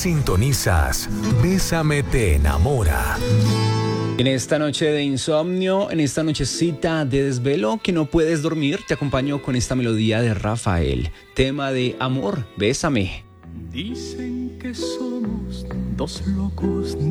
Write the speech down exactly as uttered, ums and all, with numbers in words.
Sintonizas Bésame te enamora. En esta noche de insomnio, en esta nochecita de desvelo que no puedes dormir, te acompaño con esta melodía de Rafael, tema de amor, Bésame. Dicen que somos dos locos